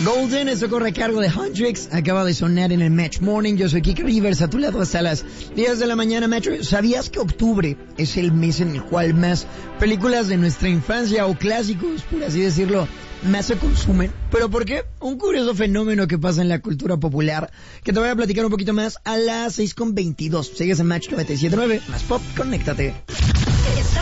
Golden, esto corre a cargo de Huntrix, acaba de sonar en el Match Morning. Yo soy Kike Rivers, a tu lado hasta las 10 de la mañana, Metro. ¿Sabías que octubre es el mes en el cual más películas de nuestra infancia o clásicos, por así decirlo, más se consumen? ¿Pero por qué? Un curioso fenómeno que pasa en la cultura popular, que te voy a platicar un poquito más a las 6:22. Sigues en Match 97.9, más pop, conéctate.